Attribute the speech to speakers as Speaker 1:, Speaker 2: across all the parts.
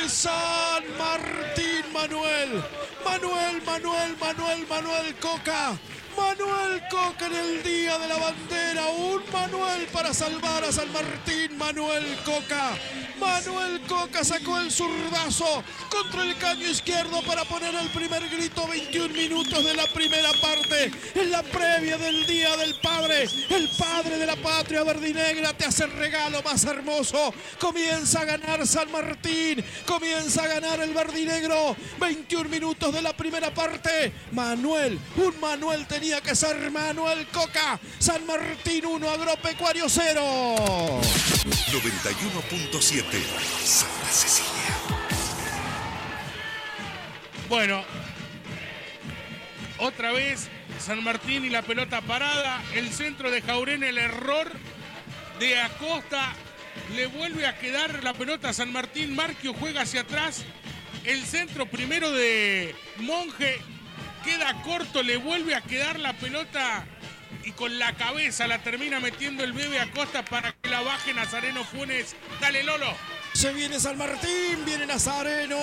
Speaker 1: de San Martín. Manuel Coca. Manuel Coca en el día de la bandera. Un Manuel para salvar a San Martín. Manuel Coca sacó el zurdazo contra el caño izquierdo para poner el primer grito. 21 minutos de la primera parte. En la previa del Día del Padre. El padre de la patria verdinegra te hace el regalo más hermoso. Comienza a ganar San Martín. Comienza a ganar el verdinegro. 21 minutos de la primera parte. Un Manuel tenía que ser Manuel Coca. San Martín 1, Agropecuario 0.
Speaker 2: 91.7 Santa Cecilia.
Speaker 3: Bueno, otra vez San Martín y la pelota parada. El centro de Jaurena, el error de Acosta. Le vuelve a quedar la pelota a San Martín. Marquio juega hacia atrás. El centro primero de Monje queda corto. Le vuelve a quedar la pelota. Y con la cabeza la termina metiendo el Bebe Acosta para que la baje Nazareno Funes. Dale, Lolo.
Speaker 1: Se viene San Martín, viene Nazareno.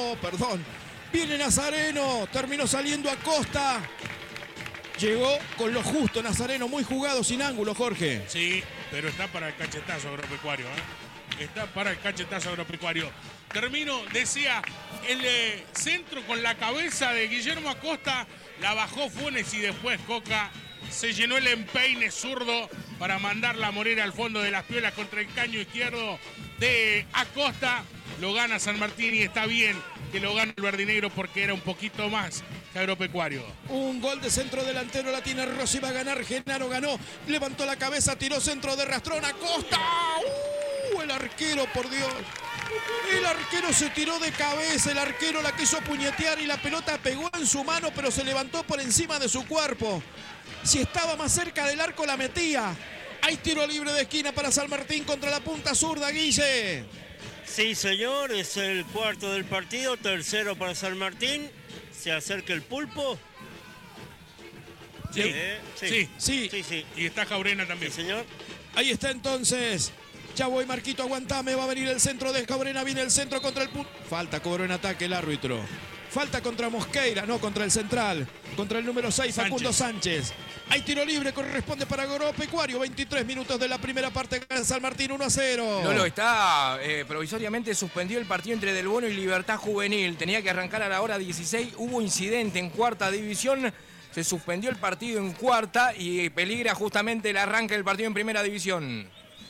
Speaker 1: Terminó saliendo Acosta. Llegó con lo justo Nazareno, muy jugado, sin ángulo, Jorge.
Speaker 3: Sí, pero está para el cachetazo Agropecuario. Está para el cachetazo Agropecuario. Termino, decía, el centro con la cabeza de Guillermo Acosta. La bajó Funes y después Coca se llenó el empeine zurdo para mandarla a morir al fondo de las piolas contra el caño izquierdo de Acosta. Lo gana San Martín y está bien que lo gane el verdinegro porque era un poquito más que Agropecuario.
Speaker 1: Un gol de centro delantero la tiene Rossi, va a ganar. Genaro ganó, levantó la cabeza, tiró centro de rastrón. Acosta. El arquero, por Dios. El arquero se tiró de cabeza, el arquero la quiso puñetear y la pelota pegó en su mano, pero se levantó por encima de su cuerpo. Si estaba más cerca del arco la metía. Hay tiro libre de esquina para San Martín contra la punta zurda, Guille.
Speaker 4: Sí, señor, es el cuarto del partido, tercero para San Martín. Se acerca el Pulpo.
Speaker 3: Sí. Y está Jaurena también.
Speaker 4: Sí, señor.
Speaker 1: Ahí está entonces. Ya voy, Marquito, aguantame. Va a venir el centro de Jaurena. Viene el centro contra el Pulpo. Falta, cobró en ataque el árbitro. Falta contra Mosqueira, no, contra el central. Contra el número 6, Facundo Sánchez. Hay tiro libre, corresponde para Agropecuario. 23 minutos de la primera parte, gana San Martín 1-0.
Speaker 5: No, está provisoriamente suspendió el partido entre Del Bono y Libertad Juvenil. Tenía que arrancar a la hora 16. Hubo incidente en cuarta división. Se suspendió el partido en cuarta y peligra justamente el arranque del partido en primera división.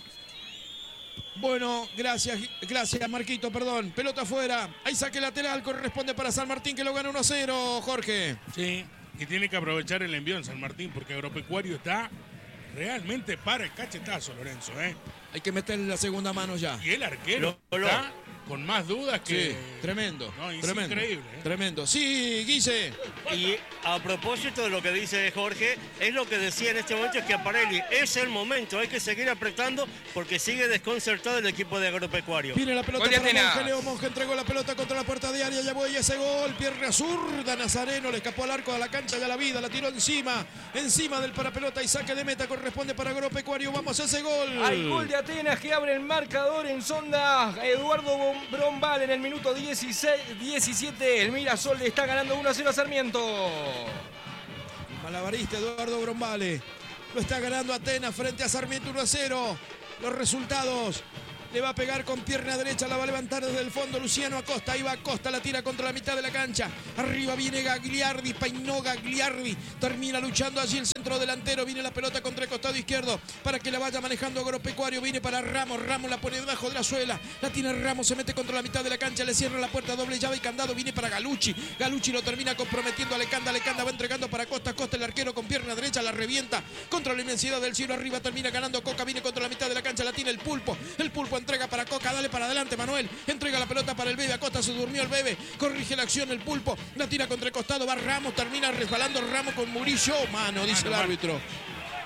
Speaker 1: Bueno, gracias Marquito, perdón. Pelota afuera. Hay saque lateral, corresponde para San Martín que lo gana 1-0, Jorge.
Speaker 3: Sí, y tiene que aprovechar el envío en San Martín porque Agropecuario está realmente para el cachetazo, Lorenzo.
Speaker 1: Hay que meterle la segunda mano ya.
Speaker 3: Y el arquero está con más dudas que...
Speaker 1: Sí, tremendo.
Speaker 3: No,
Speaker 1: tremendo,
Speaker 3: increíble.
Speaker 1: Tremendo. Sí, Guille.
Speaker 4: Y a propósito de lo que dice Jorge, es lo que decía en este momento Schiaparelli. Es el momento, hay que seguir apretando porque sigue desconcertado el equipo de Agropecuario.
Speaker 1: Viene la pelota para Monje. Leo Monje entregó la pelota contra la puerta de área. Ya voy ese gol. Pierna zurda. Nazareno le escapó al arco de la cancha y a la vida. La tiró encima del parapelota y saque de meta corresponde para Agropecuario. Vamos a ese gol.
Speaker 5: Hay gol de Atenas que abre el marcador en Sonda. Eduardo Brombal en el minuto 17. El Mirasol le está ganando 1-0 a Sarmiento.
Speaker 1: Malabarista Eduardo Brombale. Lo está ganando Atenas frente a Sarmiento 1-0. Los resultados. Le va a pegar con pierna derecha, la va a levantar desde el fondo Luciano Acosta. Ahí va Acosta, la tira contra la mitad de la cancha. Arriba viene Gagliardi, peinó Gagliardi. Termina luchando allí el centro delantero. Viene la pelota contra el costado izquierdo para que la vaya manejando Agropecuario. Viene para Ramos, Ramos la pone debajo de la suela. La tiene Ramos, se mete contra la mitad de la cancha. Le cierra la puerta, doble llave y candado. Viene para Galucci. Galucci lo termina comprometiendo a Lecanda. Lecanda va entregando para Acosta. Acosta el arquero con pierna derecha, la revienta contra la inmensidad del cielo. Arriba termina ganando Coca. Viene contra la mitad de la cancha, la tiene el Pulpo. El Pulpo entrega para Coca, dale para adelante Manuel, entrega la pelota para el Bebe, Acosta se durmió el Bebe, corrige la acción el Pulpo, la tira contra el costado, va Ramos, termina resbalando Ramos con Murillo, mano, dice el árbitro.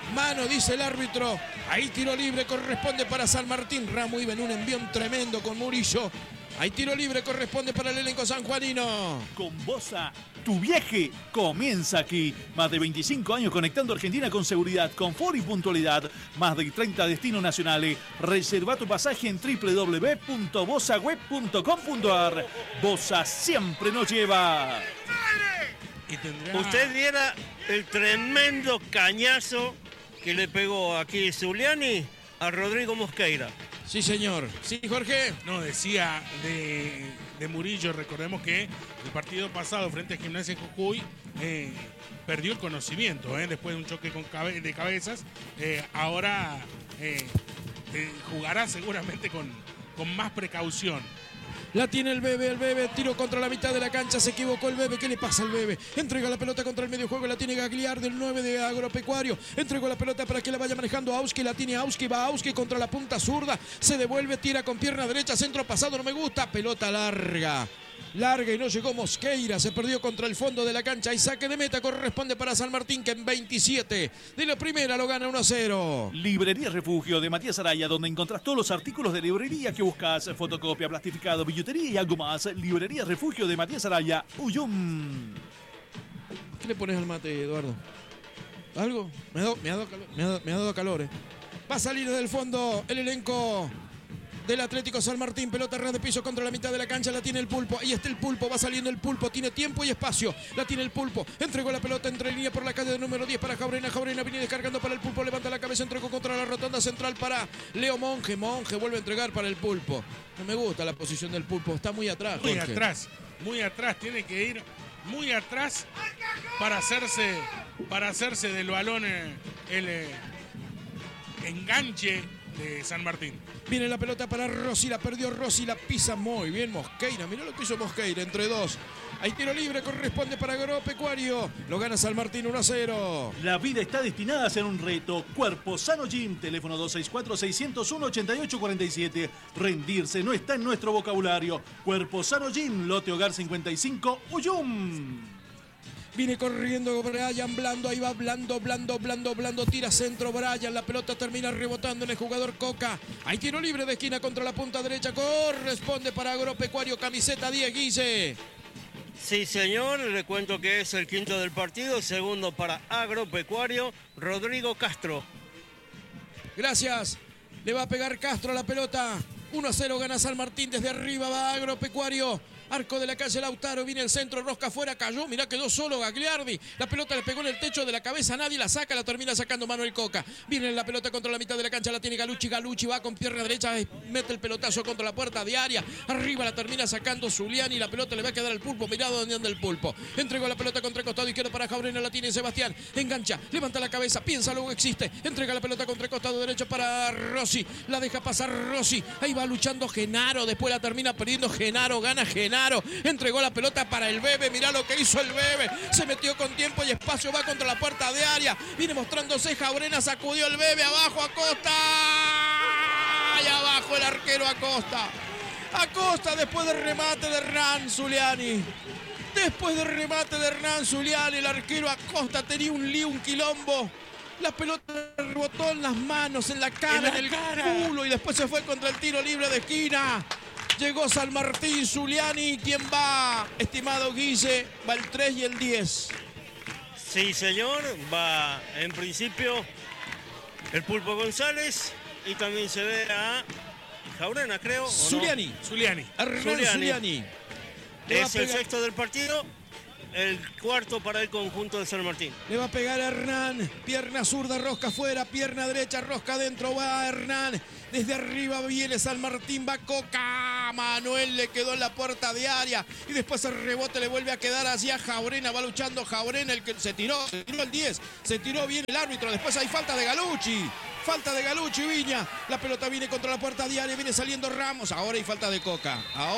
Speaker 1: Mano, dice el árbitro. Ahí tiro libre, corresponde para San Martín. Ramo iba en un envión tremendo con Murillo. Hay tiro libre, corresponde para el elenco sanjuanino.
Speaker 6: Con Bosa, tu viaje comienza aquí. Más de 25 años conectando Argentina con seguridad, confort y puntualidad. Más de 30 destinos nacionales. Reserva tu pasaje en www.bosaweb.com.ar. Bosa siempre nos lleva.
Speaker 4: Usted viera el tremendo cañazo que le pegó aquí Zuliani a Rodrigo Mosqueira.
Speaker 1: Sí, señor. Sí, Jorge.
Speaker 3: No, decía de Murillo, recordemos que el partido pasado frente a Gimnasia de Jujuy perdió el conocimiento después de un choque de cabezas. Ahora jugará seguramente con más precaución.
Speaker 1: La tiene el Bebe, tiro contra la mitad de la cancha, se equivocó el Bebe, ¿qué le pasa al Bebe? Entrega la pelota contra el medio juego, la tiene Gagliardi, el 9 de Agropecuario, entregó la pelota para que la vaya manejando Auski, la tiene Auski, va Auski contra la punta zurda, se devuelve, tira con pierna derecha, centro pasado, no me gusta, pelota larga y no llegó Mosqueira, se perdió contra el fondo de la cancha y saque de meta corresponde para San Martín que en 27 de la primera lo gana 1-0.
Speaker 6: Librería Refugio de Matías Araya, donde encontrás todos los artículos de librería que buscas, fotocopia, plastificado, billutería y algo más. Librería Refugio de Matías Araya, Uyum.
Speaker 1: ¿Qué le pones al mate, Eduardo? ¿Algo? Me ha dado calor. Va a salir desde el fondo el elenco del Atlético San Martín, pelota ras de piso contra la mitad de la cancha, la tiene el Pulpo, ahí está el Pulpo, va saliendo el Pulpo, tiene tiempo y espacio, la tiene el Pulpo, entregó la pelota entre línea por la calle de número 10 para Jaurena viene descargando para el Pulpo, levanta la cabeza, entregó contra la rotonda central para Leo Monge vuelve a entregar para el Pulpo. No me gusta la posición del Pulpo, está muy atrás, Jorge.
Speaker 3: Muy atrás, tiene que ir muy atrás para hacerse del balón el enganche de San Martín.
Speaker 1: Viene la pelota para Rossi, la perdió Rossi, la pisa muy bien Mosqueira, mirá lo que hizo Mosqueira, entre dos. Hay tiro libre, corresponde para Agropecuario, lo gana San Martín 1-0.
Speaker 6: La vida está destinada a ser un reto. Cuerpo Sano Gym, teléfono 264-601-8847. Rendirse no está en nuestro vocabulario. Cuerpo Sano Gym, lote Hogar 55, Uyum.
Speaker 1: Viene corriendo Brian Blando, ahí va Blando, tira centro Brian, la pelota termina rebotando en el jugador Coca. Hay tiro libre de esquina contra la punta derecha, corresponde para Agropecuario, camiseta 10, Guille.
Speaker 4: Sí, señor, le cuento que es el quinto del partido, segundo para Agropecuario, Rodrigo Castro.
Speaker 1: Gracias, le va a pegar Castro a la pelota, 1-0 gana San Martín, desde arriba va Agropecuario. Arco de la calle Lautaro, viene el centro, rosca afuera, cayó, mirá, quedó solo Gagliardi. La pelota le pegó en el techo de la cabeza, nadie la saca, la termina sacando Manuel Coca. Viene la pelota contra la mitad de la cancha, la tiene Galucci va con pierna derecha, mete el pelotazo contra la puerta diaria. Arriba la termina sacando Zuliani, la pelota le va a quedar al Pulpo, mirá dónde anda el Pulpo. Entregó la pelota contra el costado izquierdo para Jaurena, la tiene Sebastián, engancha, levanta la cabeza, piensa, luego existe. Entrega la pelota contra el costado derecho para Rossi, la deja pasar Rossi. Ahí va luchando Genaro, después la termina perdiendo Genaro, gana Genaro. Entregó la pelota para el Bebe, mirá lo que hizo el Bebe, se metió con tiempo y espacio, va contra la puerta de área, viene mostrándose Jaurena, sacudió el Bebe, abajo Acosta, y abajo el arquero Acosta después del remate de Hernán Zuliani, el arquero Acosta tenía un lío, un quilombo. La pelota rebotó en las manos, en la cara, en el culo y después se fue contra el tiro libre de esquina. Llegó San Martín, Zuliani, ¿quién va? Estimado Guille, va el 3 y el 10.
Speaker 4: Sí, señor, va en principio el Pulpo González y también se ve a Jaurena, creo.
Speaker 1: Zuliani. Hernán Zuliani.
Speaker 4: Es el sexto del partido, el cuarto para el conjunto de San Martín.
Speaker 1: Le va a pegar a Hernán, pierna zurda, rosca afuera, pierna derecha, rosca adentro, va Hernán. Desde arriba viene San Martín, va Coca. Manuel le quedó en la puerta de área. Y después el rebote le vuelve a quedar hacia Jaurena. Va luchando Jaurena, el que se tiró el 10. Se tiró bien el árbitro. Después hay falta de Galucci. Viña. La pelota viene contra la puerta de área. Viene saliendo Ramos. Ahora hay falta de Coca.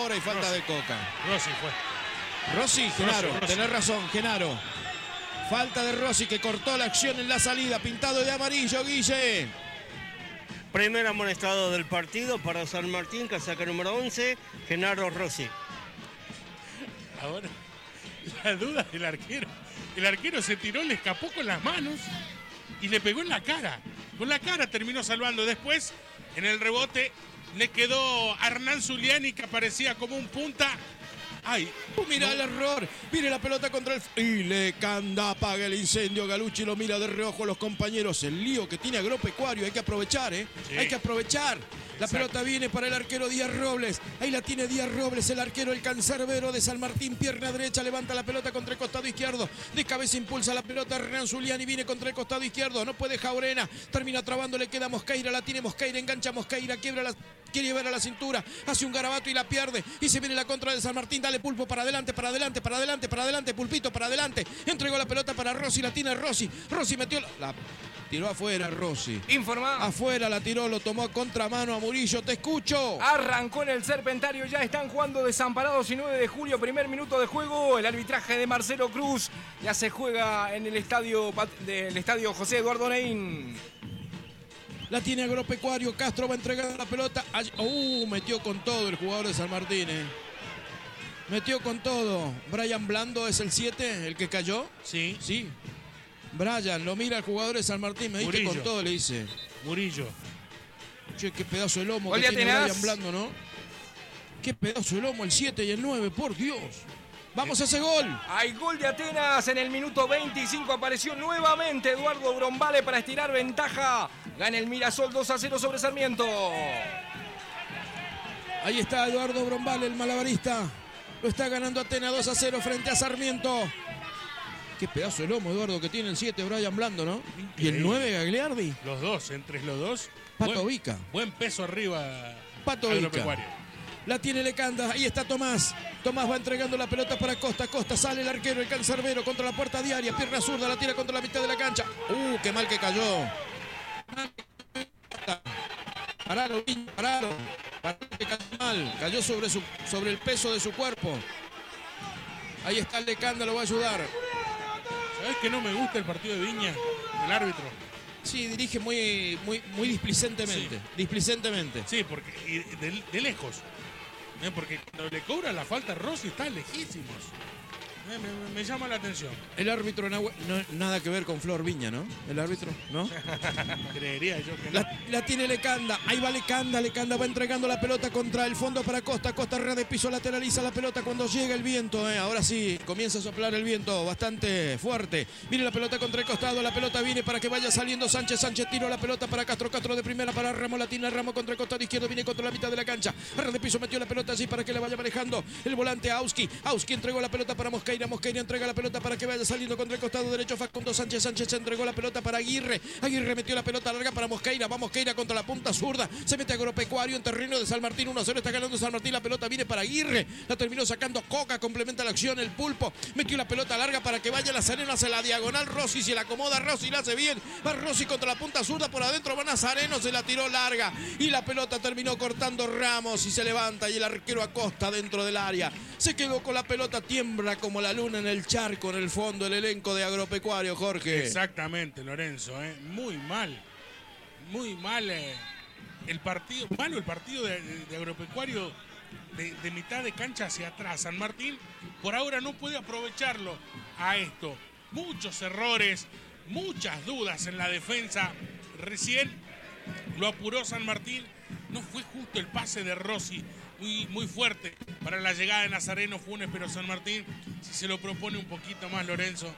Speaker 1: Rossi, Genaro. Tenés razón, Genaro. Falta de Rossi que cortó la acción en la salida. Pintado de amarillo, Guille.
Speaker 4: Primer amonestado del partido para San Martín, casaca número 11, Genaro Rossi.
Speaker 3: Ahora, la duda del arquero. El arquero se tiró, le escapó con las manos y le pegó en la cara. Con la cara terminó salvando. Después, en el rebote, le quedó a Hernán Zuliani, que aparecía como un punta. Ay,
Speaker 1: Mira el error, viene la pelota contra el... Y Lecanda apaga el incendio, Galucci lo mira de reojo a los compañeros. El lío que tiene Agropecuario, hay que aprovechar, ¿eh?
Speaker 3: Sí.
Speaker 1: Hay que aprovechar. La
Speaker 3: Exacto.
Speaker 1: pelota viene para el arquero Díaz Robles. Ahí la tiene Díaz Robles, el arquero, el cancerbero de San Martín. Pierna derecha, levanta la pelota contra el costado izquierdo. De cabeza impulsa la pelota Hernán Zuliani, viene contra el costado izquierdo. No puede Jaurena, termina trabando, le queda Mosqueira, la tiene Mosqueira, engancha Mosqueira, quiere llevar a la cintura, hace un garabato y la pierde. Y se viene la contra de San Martín, dale Pulpo para adelante, para adelante, para adelante, para adelante, Pulpito para adelante. Entregó la pelota para Rossi, la tiene Rossi. Rossi metió la tiró afuera Rossi.
Speaker 5: Informa.
Speaker 1: Afuera la tiró, lo tomó a contramano a Murillo, te escucho.
Speaker 5: Arrancó en el Serpentario, ya están jugando Desamparados y 9 de julio, primer minuto de juego. El arbitraje de Marcelo Cruz ya se juega en el estadio José Eduardo Neín.
Speaker 1: La tiene Agropecuario, Castro va a entregar la pelota. Metió con todo el jugador de San Martín, Metió con todo. Brian Blando es el 7, el que cayó.
Speaker 3: sí,
Speaker 1: Sí. Brian, lo mira el jugador de San Martín, me diste
Speaker 3: Murillo.
Speaker 1: con todo, le dice.
Speaker 3: Murillo.
Speaker 1: Che, qué pedazo de lomo
Speaker 5: Gol
Speaker 1: que
Speaker 5: de
Speaker 1: tiene
Speaker 5: Atenas.
Speaker 1: Brian Blando, ¿no? Qué pedazo de lomo el 7 y el 9, por Dios. Vamos a ese gol.
Speaker 5: Hay gol de Atenas en el minuto 25. Apareció nuevamente Eduardo Brombale para estirar ventaja. Gana el Mirasol 2-0 sobre Sarmiento.
Speaker 1: Ahí está Eduardo Brombal, el malabarista. Lo está ganando Atenas 2-0 frente a Sarmiento. Qué pedazo de lomo, Eduardo, que tiene el 7, Brian Blando, ¿no? Y el 9, Gagliardi.
Speaker 3: Los dos, entre los dos.
Speaker 1: Pato Vica.
Speaker 3: Buen peso arriba.
Speaker 1: Pato Vica.
Speaker 3: Agropecuario.
Speaker 1: La tiene Lecanda, ahí está Tomás. Tomás va entregando la pelota para Costa. Costa sale el arquero, el cancerbero contra la puerta diaria. Pierna zurda, la tira contra la mitad de la cancha. Qué mal que cayó. Paralo, Viña, paralo. Paralo que cayó mal. Cayó sobre el peso de su cuerpo. Ahí está el Lecanda, lo va a ayudar.
Speaker 3: ¿Sabés que no me gusta el partido de Viña? El árbitro.
Speaker 1: Sí, dirige muy displicentemente.
Speaker 3: Sí.
Speaker 1: Displicentemente.
Speaker 3: Sí, porque y de lejos. Porque cuando le cobra la falta Rossi está lejísimos. Me llama la atención.
Speaker 1: El árbitro nada que ver con Flor Viña, ¿no? El árbitro, ¿no?
Speaker 3: Creería yo que no.
Speaker 1: La tiene Lecanda, ahí va Lecanda va entregando la pelota contra el fondo para Costa. Costa red de piso, lateraliza la pelota cuando llega el viento. Ahora sí, comienza a soplar el viento bastante fuerte. Viene la pelota contra el costado, la pelota viene para que vaya saliendo Sánchez. Sánchez tiró la pelota para Castro. Castro de primera para Ramos, la tiene Ramos contra el costado izquierdo, viene contra la mitad de la cancha. Red de piso metió la pelota allí para que la vaya manejando el volante Auski. Auski entregó la pelota para Mosqueira. Mosqueira entrega la pelota para que vaya saliendo contra el costado derecho Facundo Sánchez. Sánchez entregó la pelota para Aguirre. Aguirre metió la pelota larga para Mosqueira. Va Mosqueira contra la punta zurda. Se mete Agropecuario en terreno de San Martín. 1-0 está ganando San Martín. La pelota viene para Aguirre. La terminó sacando Coca. Complementa la acción el Pulpo. Metió la pelota larga para que vaya Nazareno hacia la diagonal. Rossi se la acomoda. Rossi la hace bien. Va Rossi contra la punta zurda. Por adentro va Nazareno. Se la tiró larga. Y la pelota terminó cortando Ramos. Y se levanta. Y el arquero Acosta dentro del área. Se quedó con la pelota. Tiembla como la luna en el charco. En el fondo el elenco de Agropecuario, Jorge.
Speaker 3: Exactamente, Lorenzo. Muy mal. Muy mal el partido. Malo el partido de Agropecuario de mitad de cancha hacia atrás. San Martín por ahora no puede aprovecharlo a esto. Muchos errores, muchas dudas en la defensa. Recién lo apuró San Martín. No fue justo el pase de Rossi. Muy fuerte para la llegada de Nazareno Funes, pero San Martín, si se lo propone un poquito más, Lorenzo,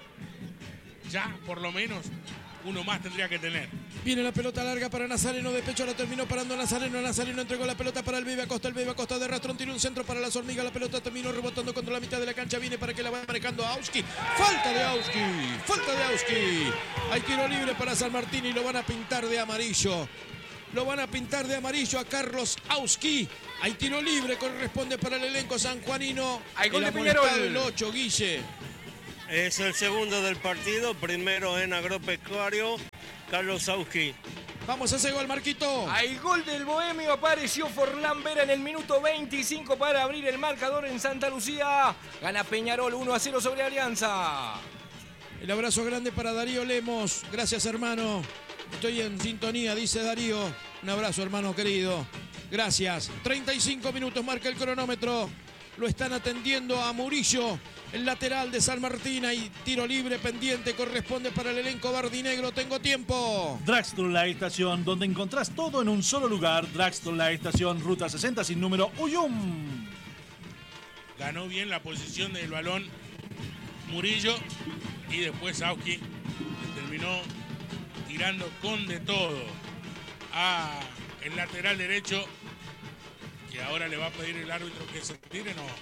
Speaker 3: ya por lo menos uno más tendría que tener.
Speaker 1: Viene la pelota larga para Nazareno, de pecho la terminó parando Nazareno. Nazareno entregó la pelota para el Bebe Acosta. El Bebe Acosta de rastrón tiene un centro para las hormigas. La pelota terminó rebotando contra la mitad de la cancha. Viene para que la vaya manejando Auski. Falta de Auski. Falta de Auski. Hay tiro libre para San Martín y lo van a pintar de amarillo. Lo van a pintar de amarillo a Carlos Auski. Hay tiro libre, corresponde para el elenco sanjuanino.
Speaker 5: Hay gol
Speaker 1: El
Speaker 5: de Peñarol.
Speaker 1: amonestado, el 8, Guille.
Speaker 4: Es el segundo del partido, primero en Agropecuario, Carlos Auski.
Speaker 1: Vamos a ese gol, Marquito.
Speaker 5: Hay gol del Bohemio, apareció Forlán Vera en el minuto 25 para abrir el marcador en Santa Lucía. Gana Peñarol 1-0 sobre Alianza.
Speaker 1: El abrazo grande para Darío Lemos. Gracias, hermano. Estoy en sintonía, dice Darío. Un abrazo, hermano querido. Gracias. 35 minutos marca el cronómetro. Lo están atendiendo a Murillo. El lateral de San Martín, hay tiro libre pendiente, corresponde para el elenco verdinegro. Tengo tiempo.
Speaker 6: Dragstore La Estación, donde encontrás todo en un solo lugar. Dragstore La Estación, ruta 60 sin número, Uyum.
Speaker 3: Ganó bien la posición del balón Murillo y después Sauski terminó tirando con de todo a el lateral derecho, que ahora le va a pedir el árbitro que se tire, no.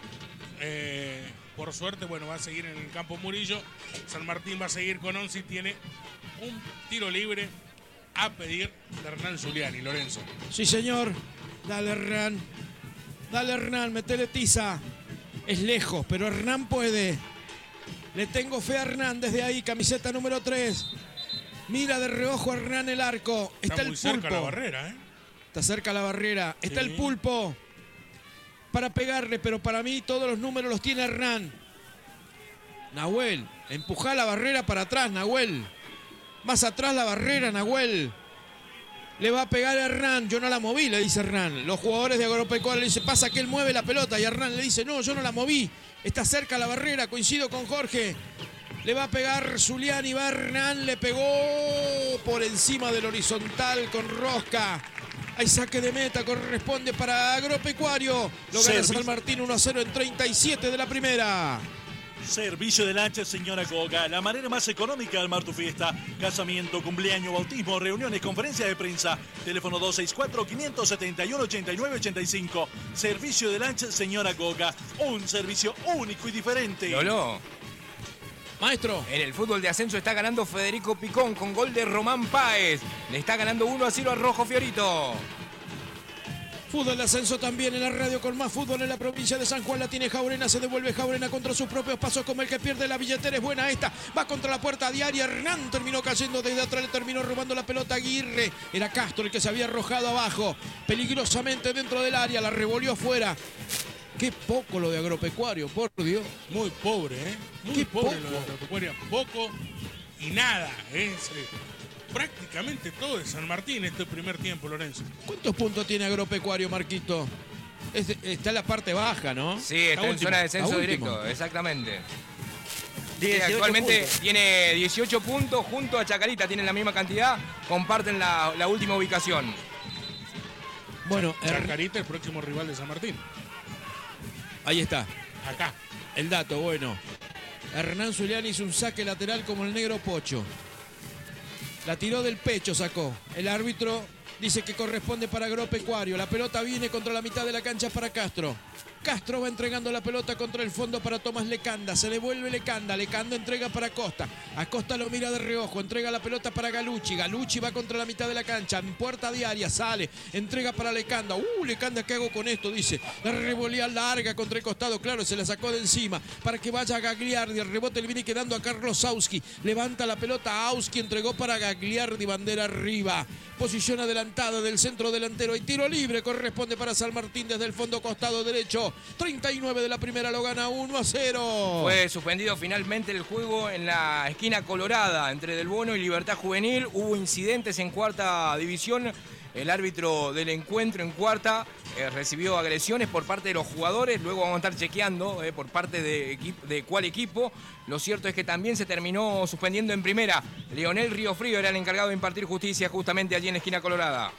Speaker 3: Por suerte, bueno, va a seguir en el campo Murillo. San Martín va a seguir con 11 y tiene un tiro libre a pedir de Hernán Zuliani. Lorenzo.
Speaker 1: Sí, señor. Dale, Hernán. Dale, Hernán, metele tiza. Es lejos, pero Hernán puede. Le tengo fe a Hernán desde ahí, camiseta número 3. Mira de reojo a Hernán el arco. Está el
Speaker 3: muy
Speaker 1: pulpo.
Speaker 3: cerca la barrera, ¿eh?
Speaker 1: Está cerca la barrera. Está
Speaker 3: Sí.
Speaker 1: el pulpo para pegarle, pero para mí todos los números los tiene Hernán. Nahuel, empuja la barrera para atrás, Nahuel. Más atrás la barrera, Nahuel. Le va a pegar a Hernán. Yo no la moví, le dice Hernán. Los jugadores de Agropecuario le dicen, pasa que él mueve la pelota. Y Hernán le dice, no, yo no la moví. Está cerca la barrera, coincido con Jorge. Le va a pegar Zuliani, va Hernán, le pegó por encima del horizontal con rosca. Hay saque de meta, corresponde para Agropecuario. Lo gana San Martín 1-0 en 37 de la primera.
Speaker 6: Servicio de lancha, señora Coca. La manera más económica de armar tu fiesta. Casamiento, cumpleaños, bautismo, reuniones, conferencias de prensa. Teléfono 264-571-8985. Servicio de lancha, señora Coca. Un servicio único y diferente.
Speaker 5: Lolo.
Speaker 1: Maestro.
Speaker 5: En el fútbol de ascenso está ganando Federico Picón con gol de Román Páez. Le está ganando 1-0 a Rojo Fiorito.
Speaker 1: Fútbol de ascenso también en la radio con más fútbol en la provincia de San Juan. La tiene Jaurena, se devuelve Jaurena contra sus propios pasos como el que pierde la billetera. Es buena esta, va contra la puerta diaria. Hernán terminó cayendo desde atrás, le terminó robando la pelota a Aguirre. Era Castro el que se había arrojado abajo, peligrosamente dentro del área, la revolvió afuera. Qué poco lo de Agropecuario, por Dios.
Speaker 3: Muy pobre, ¿eh? Muy
Speaker 1: Qué
Speaker 3: pobre
Speaker 1: poco.
Speaker 3: lo de Agropecuario. Poco y nada, ¿eh? Prácticamente todo de San Martín este primer tiempo, Lorenzo.
Speaker 1: ¿Cuántos puntos tiene Agropecuario, Marquito? Está en la parte baja, ¿no?
Speaker 5: Sí, está en
Speaker 1: último.
Speaker 5: zona de descenso
Speaker 1: Está último.
Speaker 5: directo, exactamente.
Speaker 4: 18
Speaker 5: Actualmente
Speaker 4: puntos.
Speaker 5: tiene 18 puntos junto a Chacarita, tienen la misma cantidad, comparten la última ubicación.
Speaker 1: Bueno,
Speaker 3: Chacarita, el próximo rival de San Martín.
Speaker 1: ahí está.
Speaker 3: Acá.
Speaker 1: El dato, bueno. Hernán Zuliani hizo un saque lateral como el negro Pocho. La tiró del pecho, sacó. El árbitro dice que corresponde para Agropecuario. La pelota viene contra la mitad de la cancha para Castro. Castro va entregando la pelota contra el fondo para Tomás Lecanda. Se devuelve Lecanda. Lecanda entrega para Acosta. Acosta lo mira de reojo. Entrega la pelota para Galucci. Galucci va contra la mitad de la cancha. En puerta diaria sale. Entrega para Lecanda. Lecanda, ¿qué hago con esto? Dice. La revolea larga contra el costado. Claro, se la sacó de encima. Para que vaya a Gagliardi. El rebote le viene quedando a Carlos Auski. Levanta la pelota. Auski entregó para Gagliardi. Bandera arriba. Posición adelantada del centro delantero. Y tiro libre corresponde para San Martín desde el fondo costado derecho. 39 de la primera, lo gana 1-0.
Speaker 5: Fue suspendido finalmente el juego en la esquina colorada entre Del Bono y Libertad Juvenil. Hubo incidentes en cuarta división. El árbitro del encuentro en cuarta recibió agresiones por parte de los jugadores. Luego vamos a estar chequeando por parte de cuál equipo. Lo cierto es que también se terminó suspendiendo en primera. Leonel Riofrío era el encargado de impartir justicia justamente allí en la esquina colorada.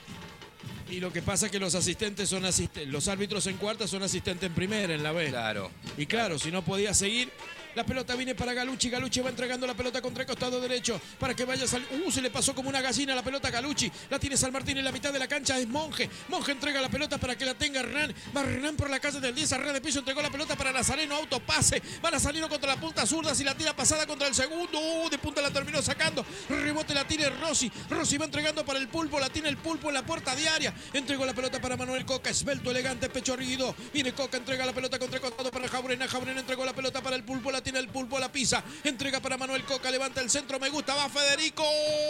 Speaker 1: Y lo que pasa es que los asistentes son los árbitros en cuarta son asistentes en primera, en la B.
Speaker 5: Claro.
Speaker 1: Y claro, si no podía seguir, la pelota viene para Galucci. Galucci va entregando la pelota contra el costado derecho para que vaya se le pasó como una gallina la pelota a Galucci. La tiene San Martín en la mitad de la cancha, es Monje. Monje entrega la pelota para que la tenga Hernán. Va Hernán por la calle del 10, a red de piso, entregó la pelota para Nazareno, autopase. Va Nazareno contra la punta zurda, si la tira pasada contra el segundo. De punta la terminó sacando. Rebote la tiene Rossi. Rossi va entregando para el Pulpo, la tiene el Pulpo en la puerta diaria. Entregó la pelota para Manuel Coca, esbelto, elegante, pecho erguido. Viene Coca, entrega la pelota contra el costado para Jaurena. Jaurena entregó la pelota para el Pulpo, la tiene el Pulpo, la pisa. Entrega para Manuel Coca, levanta el centro, me gusta, va Federico.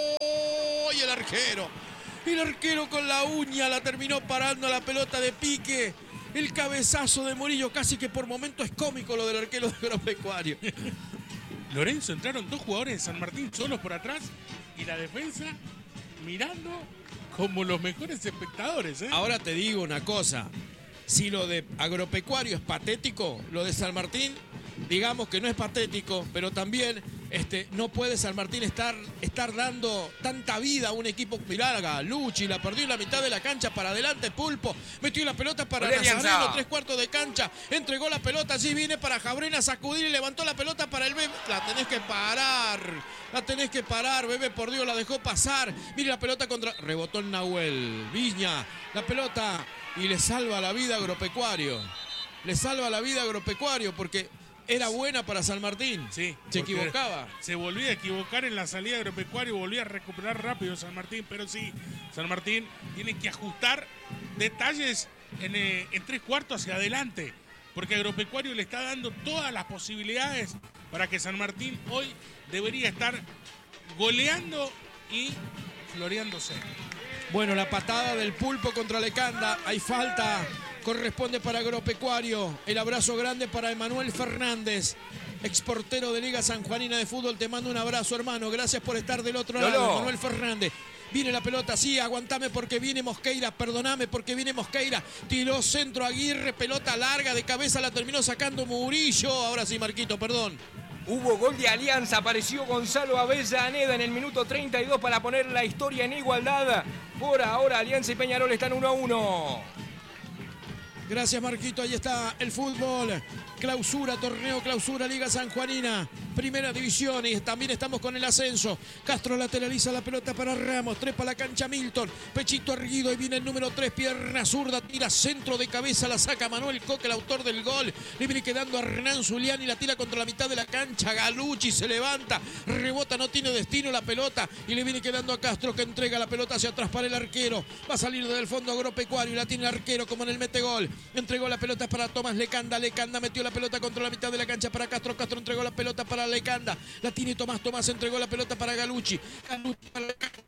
Speaker 1: Y el arquero. El arquero con la uña la terminó parando la pelota de pique. El cabezazo de Murillo, casi que por momento es cómico lo del arquero de Agropecuario.
Speaker 3: Lorenzo, entraron dos jugadores de San Martín solos por atrás y la defensa mirando como los mejores espectadores, ¿eh?
Speaker 1: Ahora te digo una cosa. Si lo de Agropecuario es patético, lo de San Martín digamos que no es patético, pero también no puede San Martín estar dando tanta vida a un equipo. Mirá, Galucci la perdió en la mitad de la cancha para adelante, Pulpo, metió la pelota para Nazareno, 3/4 de cancha, entregó la pelota, allí viene para Jabrena a sacudir y levantó la pelota para el Bebe. La tenés que parar, Bebe, por Dios, la dejó pasar. Mire la pelota contra, rebotó el Nahuel Viña, la pelota, y le salva la vida a Agropecuario. Le salva la vida a Agropecuario porque era buena para San Martín.
Speaker 3: Sí,
Speaker 1: se equivocaba.
Speaker 3: Se volvía a equivocar en la salida de Agropecuario, volvía a recuperar rápido San Martín, pero sí, San Martín tiene que ajustar detalles en 3/4 hacia adelante, porque Agropecuario le está dando todas las posibilidades para que San Martín hoy debería estar goleando y floreándose.
Speaker 1: Bueno, la patada del Pulpo contra Lecanda, hay falta, corresponde para Agropecuario. El abrazo grande para Emanuel Fernández, exportero de Liga Sanjuanina de Fútbol. Te mando un abrazo, hermano, gracias por estar del otro lado. Emanuel Fernández. Viene la pelota, sí, aguantame porque viene Mosqueira, perdoname porque viene Mosqueira. Tiró centro Aguirre, pelota larga de cabeza, la terminó sacando Murillo. Ahora sí, Marquito, perdón.
Speaker 5: Hubo gol de Alianza, apareció Gonzalo Avellaneda en el minuto 32 para poner la historia en igualdad. Por ahora Alianza y Peñarol están 1-1.
Speaker 1: Gracias, Marquito, ahí está el fútbol. Clausura, torneo clausura, Liga Sanjuanina, primera división, y también estamos con el ascenso. Castro lateraliza la pelota para Ramos, trepa la cancha Milton, pechito erguido y viene el número 3, pierna zurda, tira centro de cabeza, la saca Manuel Coque, el autor del gol. Le viene quedando a Hernán Zuliani, la tira contra la mitad de la cancha. Galucci se levanta, rebota, no tiene destino la pelota y le viene quedando a Castro, que entrega la pelota hacia atrás para el arquero. Va a salir del fondo Agropecuario y la tiene el arquero como en el metegol. Entregó la pelota para Tomás Lecanda, Lecanda metió la pelota contra la mitad de la cancha para Castro, Castro entregó la pelota para Lecanda, la tiene Tomás, Tomás entregó la pelota para Galucci, Galucci para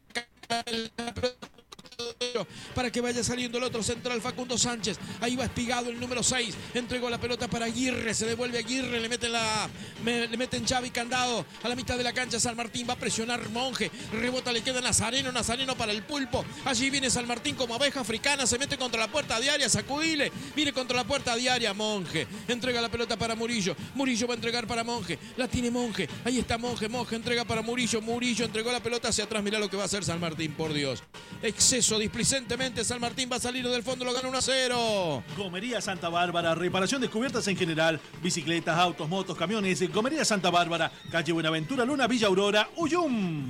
Speaker 1: la pelota para que vaya saliendo el otro central, Facundo Sánchez. Ahí va Espigado, el número 6, entregó la pelota para Aguirre, se devuelve Aguirre, le meten Xavi Candado a la mitad de la cancha. San Martín va a presionar Monje, rebota, le queda Nazareno, Nazareno para el Pulpo. Allí viene San Martín como abeja africana, se mete contra la puerta diaria, sacudile, viene contra la puerta diaria Monje, entrega la pelota para Murillo, Murillo va a entregar para Monje, la tiene Monje, ahí está Monje, Monje entrega para Murillo, Murillo entregó la pelota hacia atrás. Mirá lo que va a hacer San Martín, por Dios. Exceso displicentemente, San Martín va a salir del fondo, lo gana 1-0.
Speaker 6: Gomería Santa Bárbara, reparación de cubiertas en general, bicicletas, autos, motos, camiones. Gomería Santa Bárbara, calle Buenaventura Luna, Villa Aurora, Uyum.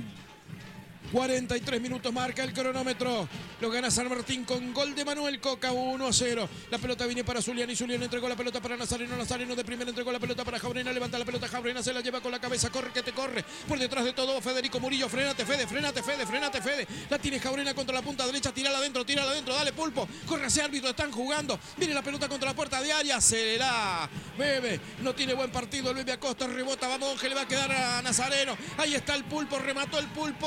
Speaker 1: 43 minutos marca el cronómetro. Lo gana San Martín con gol de Manuel Coca, 1-0. La pelota viene para Zuliani, Zuliani entregó la pelota para Nazareno, Nazareno de primera entregó la pelota para Jabrena, levanta la pelota Jabrena, se la lleva con la cabeza, corre que te corre. Por detrás de todo Federico Murillo, frénate Fede, frénate Fede, frénate Fede. La tiene Jabrena contra la punta derecha, tírala adentro, dale Pulpo. Corre ese árbitro, están jugando. Viene la pelota contra la puerta diaria, se la Bebe. No tiene buen partido el Bebe Acosta, rebota, va Monje, le va a quedar a Nazareno. Ahí está el Pulpo, remató el Pulpo.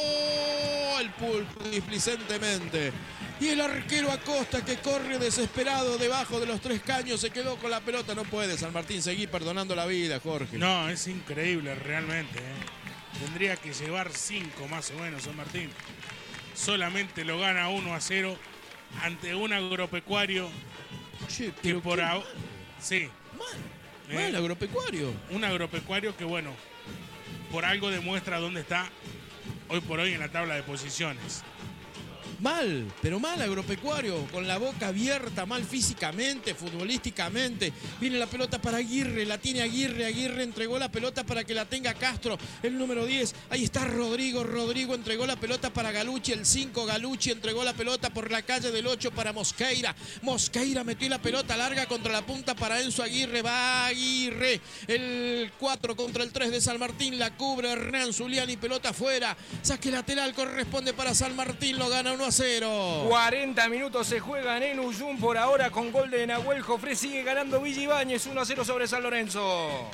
Speaker 1: El Pulpo displicentemente. Y el arquero Acosta, que corre desesperado debajo de los 3 caños, se quedó con la pelota. No puede San Martín seguir perdonando la vida, Jorge.
Speaker 3: No, es increíble realmente. Tendría que llevar 5 más o menos San Martín. Solamente lo gana 1-0 ante un Agropecuario
Speaker 1: Che,
Speaker 3: que por ahora... Sí.
Speaker 1: Mal Agropecuario.
Speaker 3: Un Agropecuario que, bueno, por algo demuestra dónde está hoy por hoy en la tabla de posiciones.
Speaker 1: Mal, pero mal Agropecuario, con la boca abierta, mal físicamente, futbolísticamente. Viene la pelota para Aguirre, la tiene Aguirre, Aguirre entregó la pelota para que la tenga Castro, el número 10. Ahí está Rodrigo, Rodrigo entregó la pelota para Galucci, el 5, Galucci entregó la pelota por la calle del 8 para Mosqueira. Mosqueira metió la pelota larga contra la punta para Enzo Aguirre, va Aguirre. El 4 contra el 3 de San Martín, la cubre Hernán Zuliani, pelota afuera. Saque lateral corresponde para San Martín, lo gana 1-0.
Speaker 5: 40 minutos se juegan en Uyum por ahora con gol de Nahuel Jofré. Sigue ganando Villa Ibáñez 1-0 sobre San Lorenzo.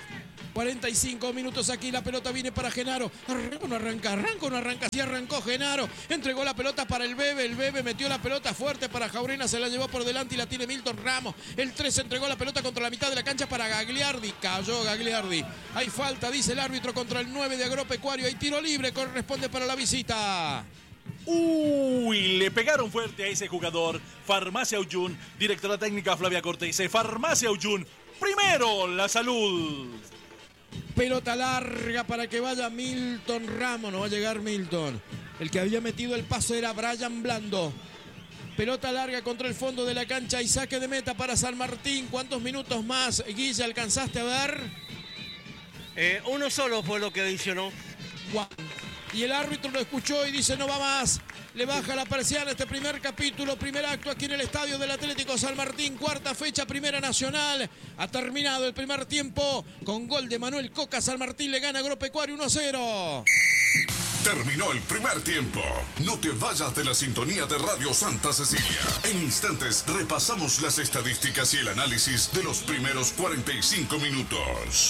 Speaker 1: 45 minutos aquí, la pelota viene para Genaro. Arranca, no arranca, sí arrancó Genaro. Entregó la pelota para el Bebe metió la pelota fuerte para Jaurena, se la llevó por delante y la tiene Milton Ramos. El 3 entregó la pelota contra la mitad de la cancha para Gagliardi. Cayó Gagliardi. Hay falta, dice el árbitro, contra el 9 de Agropecuario. Hay tiro libre, corresponde para la visita.
Speaker 6: Uy, le pegaron fuerte a ese jugador. Farmacia Uyun, directora técnica Flavia Cortese. Farmacia Uyun, primero la salud.
Speaker 1: Pelota larga para que vaya Milton Ramos. No va a llegar Milton. El que había metido el pase era Brian Blando. Pelota larga contra el fondo de la cancha y saque de meta para San Martín. ¿Cuántos minutos más, Guille, alcanzaste a ver?
Speaker 4: Uno solo fue lo que adicionó.
Speaker 1: Y el árbitro lo escuchó y dice no va más. Le baja la persiana este primer capítulo, primer acto aquí en el estadio del Atlético San Martín, cuarta fecha, Primera Nacional. Ha terminado el primer tiempo con gol de Manuel Coca. San Martín le gana Agropecuario 1-0.
Speaker 2: Terminó el primer tiempo. No te vayas de la sintonía de Radio Santa Cecilia. En instantes repasamos las estadísticas y el análisis de los primeros 45 minutos.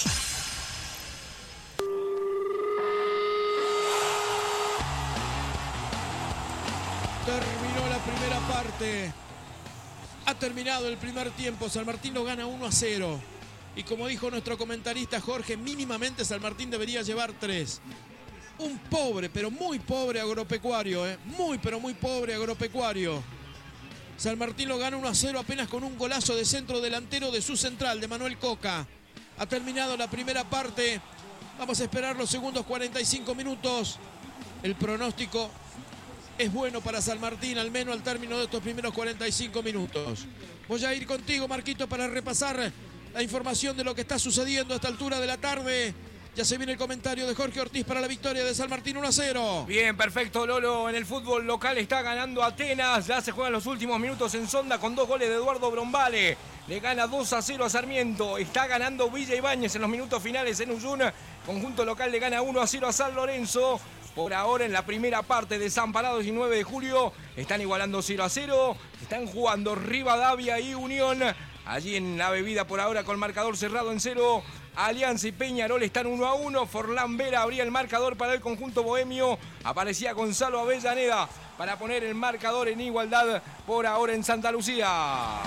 Speaker 1: Terminó la primera parte. Ha terminado el primer tiempo. San Martín lo gana 1-0. Y como dijo nuestro comentarista Jorge, mínimamente San Martín debería llevar 3. Un pobre, pero muy pobre Agropecuario. Muy, pero muy pobre Agropecuario. San Martín lo gana 1-0 apenas con un golazo de centro delantero de su central, de Manuel Coca. Ha terminado la primera parte. Vamos a esperar los segundos 45 minutos. El pronóstico es bueno para San Martín, al menos al término de estos primeros 45 minutos. Voy a ir contigo, Marquito, para repasar la información de lo que está sucediendo a esta altura de la tarde. Ya se viene el comentario de Jorge Ortiz para la victoria de San Martín 1-0.
Speaker 5: Bien, perfecto, Lolo. En el fútbol local está ganando Atenas. Ya se juegan los últimos minutos en Sonda con 2 goles de Eduardo Brombale. Le gana 2-0 a Sarmiento. Está ganando Villa Ibáñez en los minutos finales en Uyun. Conjunto local le gana 1-0 a San Lorenzo. Por ahora en la primera parte, Desamparados y 9 de julio están igualando 0-0. Están jugando Rivadavia y Unión. Allí en la bebida por ahora con marcador cerrado en 0. Alianza y Peñarol están 1-1. Forlán Vera abría el marcador para el conjunto bohemio. Aparecía Gonzalo Avellaneda para poner el marcador en igualdad por ahora en Santa Lucía.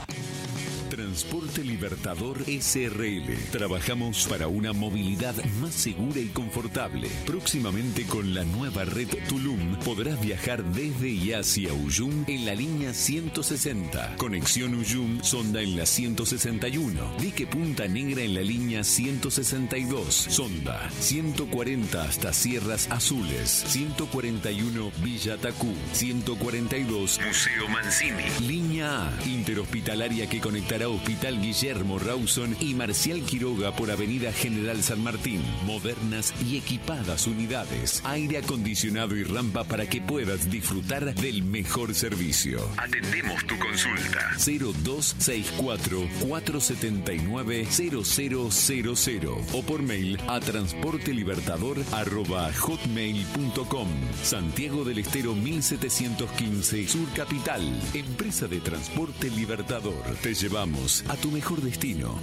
Speaker 7: Transporte Libertador SRL. Trabajamos para una movilidad más segura y confortable. Próximamente con la nueva red Tulum podrás viajar desde y hacia Uyum en la línea 160. Conexión Uyum Sonda en la 161. Dique Punta Negra en la línea 162. Sonda 140 hasta Sierras Azules. 141 Villa Tacú. 142 Museo Mancini. Línea A interhospitalaria que conectará Hospital Guillermo Rawson y Marcial Quiroga por Avenida General San Martín. Modernas y equipadas unidades. Aire acondicionado y rampa para que puedas disfrutar del mejor servicio. Atendemos tu consulta. 0264-479-0000 o por mail a transportelibertador@hotmail.com. Santiago del Estero 1715 Sur Capital. Empresa de Transporte Libertador. Te llevamos a tu mejor destino.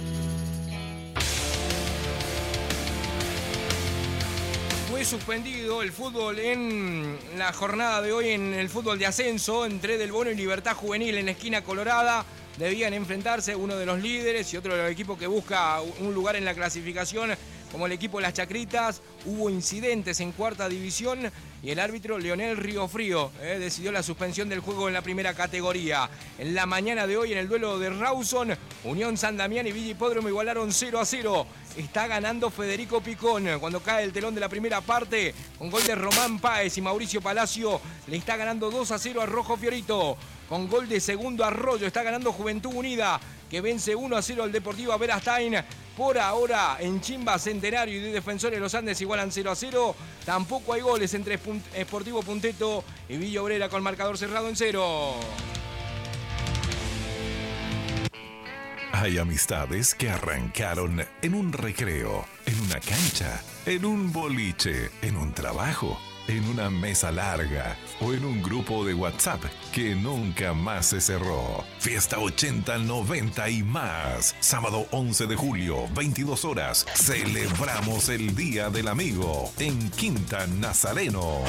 Speaker 5: Fue suspendido el fútbol en la jornada de hoy en el fútbol de ascenso entre Del Bono y Libertad Juvenil en la esquina colorada. Debían enfrentarse uno de los líderes y otro de los equipos que busca un lugar en la clasificación, como el equipo de Las Chacritas. Hubo incidentes en cuarta división y el árbitro Leonel Riofrío decidió la suspensión del juego en la primera categoría. En la mañana de hoy, en el duelo de Rawson, Unión San Damián y Villa Hipódromo igualaron 0-0. Está ganando Federico Picón cuando cae el telón de la primera parte con gol de Román Páez y Mauricio Palacio. Le está ganando 2-0 a Rojo Fiorito. Con gol de Segundo Arroyo está ganando Juventud Unida, que vence 1-0 al Deportivo Averastain. Por ahora, en Chimba, Centenario y de Defensores de los Andes igualan 0-0. Tampoco hay goles entre Sportivo Punteto y Villa Obrera con marcador cerrado en 0.
Speaker 8: Hay amistades que arrancaron en un recreo, en una cancha, en un boliche, en un trabajo, en una mesa larga o en un grupo de WhatsApp que nunca más se cerró. Fiesta 80, 90 y más. Sábado 11 de julio, 22 horas. Celebramos el Día del Amigo en Quinta Nazareno.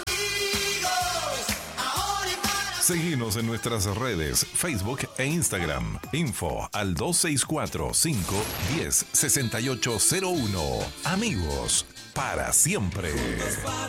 Speaker 8: Seguinos en nuestras redes, Facebook e Instagram. Info al 264-510-6801. Amigos, para siempre.